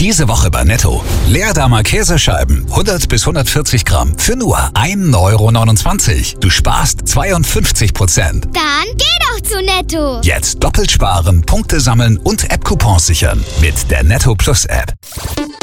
Diese Woche bei Netto. Leerdammer Käsescheiben, 100 bis 140 Gramm, für nur 1,29 €. Du sparst 52%. Dann geh doch zu Netto. Jetzt doppelt sparen, Punkte sammeln und App-Coupons sichern. Mit der Netto Plus App.